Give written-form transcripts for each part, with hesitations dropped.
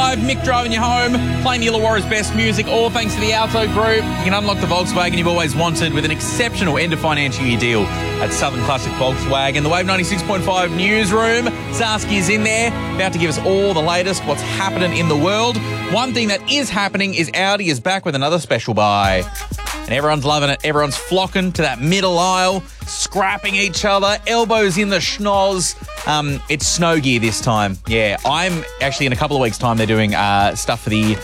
106.5, Mick driving you home, playing Illawarra's best music, all thanks to the Alto Group. You can unlock the Volkswagen you've always wanted with an exceptional end-of-financial year deal at Southern Classic Volkswagen. The Wave 96.5 newsroom, Saskia is in there, about to give us all the latest, what's happening in the world. One thing that is happening is Audi is back with another special buy. And everyone's loving it. Everyone's flocking to that middle aisle, scrapping each other, elbows in the schnoz. It's snow gear this time. Yeah, I'm actually in a couple of weeks' time. They're doing stuff for the.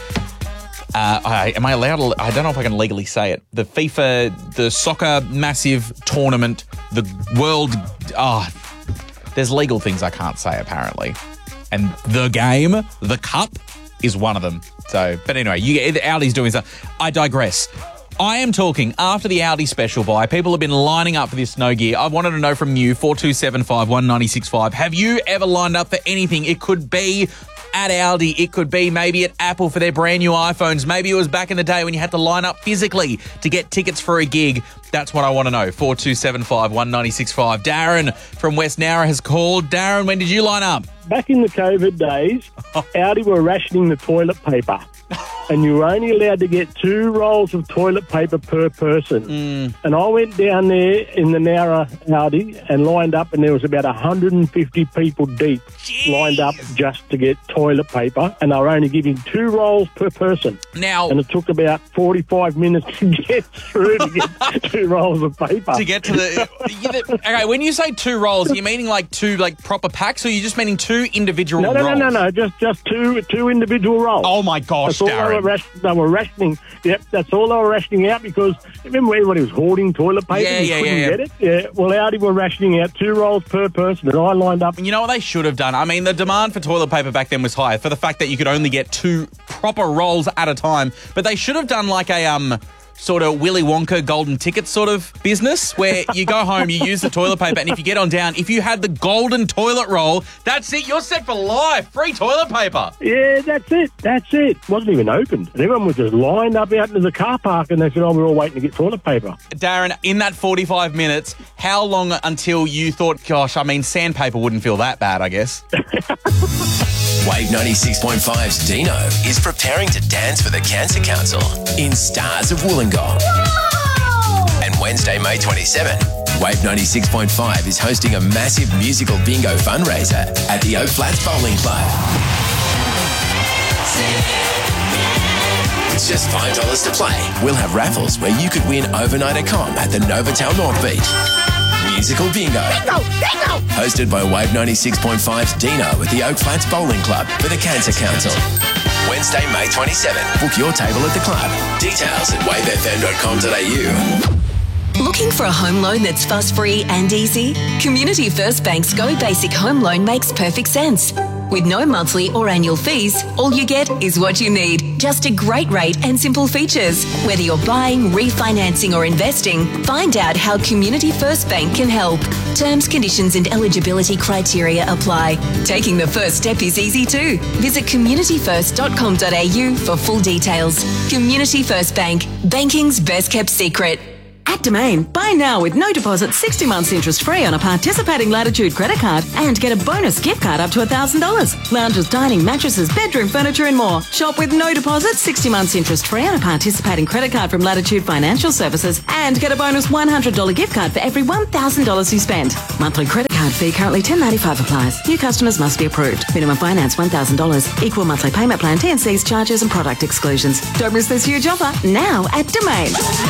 Am I allowed to? I don't know if I can legally say it. The FIFA, the soccer massive tournament, the world. There's legal things I can't say apparently, and the game, the cup, is one of them. So, but anyway, Audi's doing stuff. I digress. I am talking after the Audi special buy. People have been lining up for this snow gear. I wanted to know from you, 4275 1965. Have you ever lined up for anything? It could be at Audi. It could be maybe at Apple for their brand new iPhones. Maybe it was back in the day when you had to line up physically to get tickets for a gig. That's what I want to know. 4275 1965. Darren from West Nowra has called. Darren, when did you line up? Back in the COVID days, Audi were rationing the toilet paper. And you were only allowed to get 2 rolls of toilet paper per person. And I went down there in the Nowra Audi and lined up, and there was about 150 people deep lined up just to get toilet paper, and they were only giving 2 rolls per person. Now, and it took about 45 minutes to get through to get 2 rolls of paper. To get to the... Okay, when you say 2 rolls, are you meaning like 2 like proper packs, or are you just meaning 2 individual rolls? No, just two individual rolls. Oh my gosh, Darren. They were rationing. Yep, that's all they were rationing out because remember everybody was hoarding toilet paper and couldn't get it? Yeah, well, Audi were rationing out 2 rolls per person, and I lined up. You know what they should have done? I mean, the demand for toilet paper back then was high for the fact that you could only get 2 proper rolls at a time, but they should have done like a sort of Willy Wonka golden ticket sort of business where you go home, you use the toilet paper, and if you get on down, if you had the golden toilet roll, that's it. You're set for life. Free toilet paper. Yeah, that's it. It wasn't even opened. And everyone was just lined up out into the car park, and they said, we're all waiting to get toilet paper. Darren, in that 45 minutes, how long until you thought, gosh, I mean, sandpaper wouldn't feel that bad, I guess? Wave 96.5's Dino is preparing to dance for the Cancer Council in Stars of Wollongong. Whoa! And Wednesday, May 27, Wave 96.5 is hosting a massive musical bingo fundraiser at the Oak Flats Bowling Club. It's just $5 to play. We'll have raffles where you could win overnight accom at the Novotel North Beach. Musical bingo. Bingo! Hosted by Wave 96.5's Dino at the Oak Flats Bowling Club for the Cancer Council. Wednesday, May 27. Book your table at the club. Details at wavefm.com.au. Looking for a home loan that's fuss-free and easy? Community First Bank's Go Basic Home Loan makes perfect sense. With no monthly or annual fees, all you get is what you need. Just a great rate and simple features. Whether you're buying, refinancing or investing, find out how Community First Bank can help. Terms, conditions and eligibility criteria apply. Taking the first step is easy too. Visit communityfirst.com.au for full details. Community First Bank, banking's best kept secret. At Domain, buy now with no deposit, 60 months interest free on a participating Latitude credit card and get a bonus gift card up to $1,000. Lounges, dining, mattresses, bedroom furniture and more. Shop with no deposit, 60 months interest free on a participating credit card from Latitude Financial Services and get a bonus $100 gift card for every $1,000 you spend. Monthly credit card fee currently $10.95 applies. New customers must be approved. Minimum finance $1,000. Equal monthly payment plan, T&Cs, charges and product exclusions. Don't miss this huge offer now at Domain.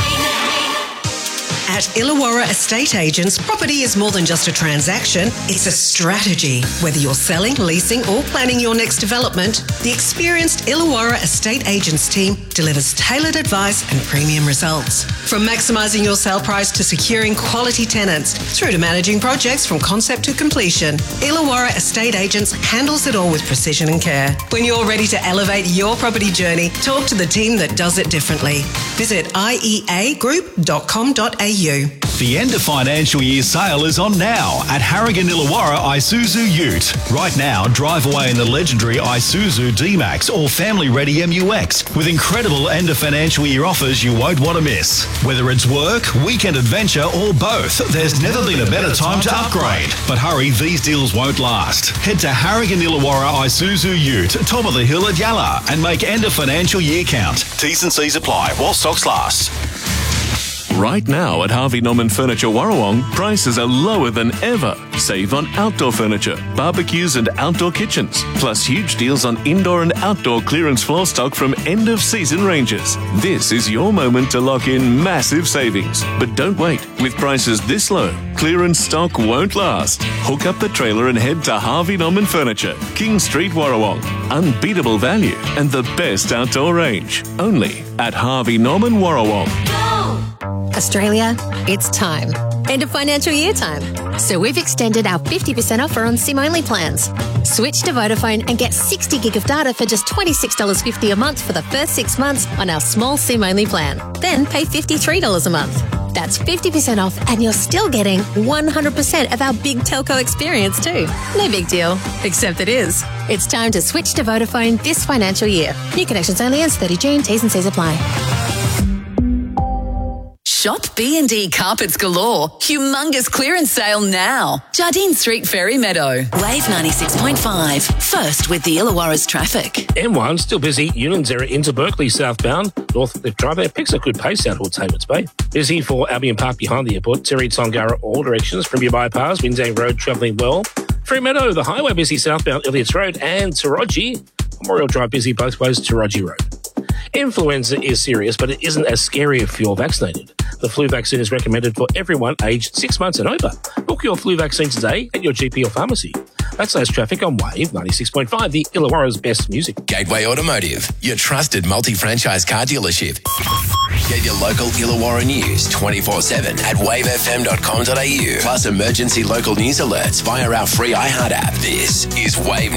At Illawarra Estate Agents, property is more than just a transaction, it's a strategy. Whether you're selling, leasing or planning your next development, the experienced Illawarra Estate Agents team delivers tailored advice and premium results. From maximising your sale price to securing quality tenants, through to managing projects from concept to completion, Illawarra Estate Agents handles it all with precision and care. When you're ready to elevate your property journey, talk to the team that does it differently. Visit ieagroup.com.au The end of financial year sale is on now at Harrigan Illawarra Isuzu Ute. Right now, drive away in the legendary Isuzu D-Max or family-ready MUX with incredible end of financial year offers you won't want to miss. Whether it's work, weekend adventure or both, there's never been a better time to upgrade. But hurry, these deals won't last. Head to Harrigan Illawarra Isuzu Ute, top of the hill at Yalla, and make end of financial year count. T's and C's apply while stocks last. Right now at Harvey Norman Furniture Warrawong, prices are lower than ever. Save on outdoor furniture, barbecues and outdoor kitchens, plus huge deals on indoor and outdoor clearance floor stock from end-of-season ranges. This is your moment to lock in massive savings. But don't wait. With prices this low, clearance stock won't last. Hook up the trailer and head to Harvey Norman Furniture, King Street, Warrawong. Unbeatable value and the best outdoor range. Only at Harvey Norman Warrawong. Australia, it's time. End of financial year time. So we've extended our 50% offer on SIM-only plans. Switch to Vodafone and get 60 gig of data for just $26.50 a month for the first 6 months on our small SIM-only plan. Then pay $53 a month. That's 50% off and you're still getting 100% of our big telco experience too. No big deal, except it is. It's time to switch to Vodafone this financial year. New connections only ends 30 June. T's and C's apply. Shop B&D Carpets Galore. Humongous clearance sale now. Jardine Street, Ferry Meadow. Wave 96.5. First with the Illawarra's traffic. M1 still busy. Unanzera into Berkeley southbound. North Cliff Drive there picks a good pace out towards Haywards Bay. Busy for Albion Park behind the airport. Terry Tongara all directions from your bypass. Windsor Road travelling well. Ferry Meadow, the highway busy southbound Elliots Road and Taraji. Memorial Drive busy both ways to Taraji Road. Influenza is serious, but it isn't as scary if you're vaccinated. The flu vaccine is recommended for everyone aged 6 months and over. Book your flu vaccine today at your GP or pharmacy. That's less traffic on Wave 96.5, the Illawarra's best music. Gateway Automotive, your trusted multi-franchise car dealership. Get your local Illawarra news 24/7 at wavefm.com.au. Plus emergency local news alerts via our free iHeart app. This is Wave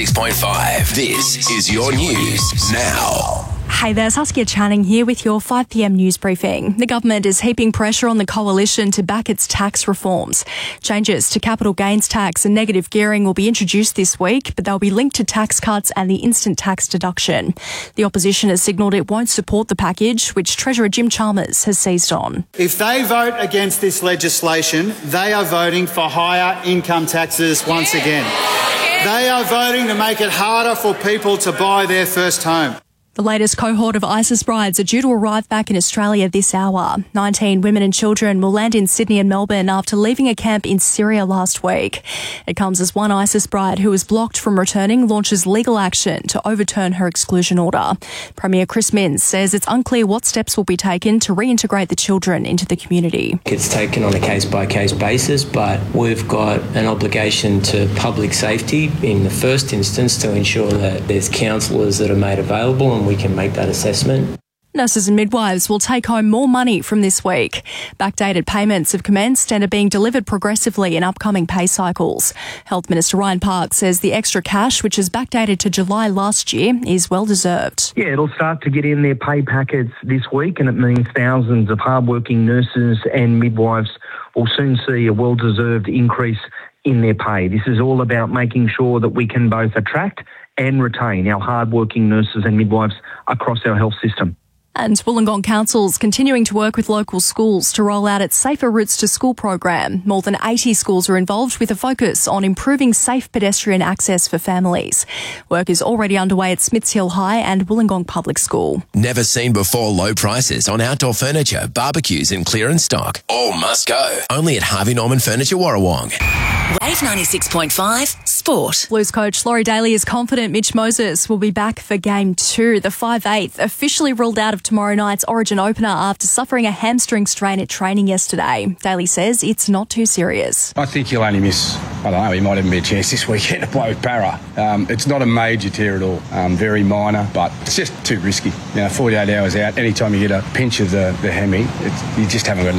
96.5. This is your news now. Hey there, Saskia Channing here with your 5pm news briefing. The government is heaping pressure on the coalition to back its tax reforms. Changes to capital gains tax and negative gearing will be introduced this week, but they'll be linked to tax cuts and the instant tax deduction. The opposition has signalled it won't support the package, which Treasurer Jim Chalmers has seized on. If they vote against this legislation, they are voting for higher income taxes once again. They are voting to make it harder for people to buy their first home. The latest cohort of ISIS brides are due to arrive back in Australia this hour. 19 women and children will land in Sydney and Melbourne after leaving a camp in Syria last week. It comes as one ISIS bride who was blocked from returning launches legal action to overturn her exclusion order. Premier Chris Minns says it's unclear what steps will be taken to reintegrate the children into the community. It's taken on a case-by-case basis, but we've got an obligation to public safety in the first instance to ensure that there's counsellors that are made available and we can make that assessment. Nurses and midwives will take home more money from this week. Backdated payments have commenced and are being delivered progressively in upcoming pay cycles. Health Minister Ryan Park says the extra cash, which is backdated to July last year, is well deserved. Yeah, it'll start to get in their pay packets this week, and it means thousands of hardworking nurses and midwives will soon see a well-deserved increase in their pay. This is all about making sure that we can both attract and retain our hardworking nurses and midwives across our health system. And Wollongong Council's continuing to work with local schools to roll out its Safer Routes to School program. More than 80 schools are involved with a focus on improving safe pedestrian access for families. Work is already underway at Smiths Hill High and Wollongong Public School. Never seen before low prices on outdoor furniture, barbecues and clearance stock. All must go. Only at Harvey Norman Furniture Warrawong. Wave 96.5 Sport. Blues coach Laurie Daly is confident Mitch Moses will be back for Game 2. The 5'8" officially ruled out of tomorrow night's Origin opener after suffering a hamstring strain at training yesterday. Daly says it's not too serious. I think he'll only miss, I don't know, he might even be a chance this weekend to play with Para. It's not a major tear at all, very minor, but it's just too risky. 48 hours out, anytime you get a pinch of the hemi, you just haven't got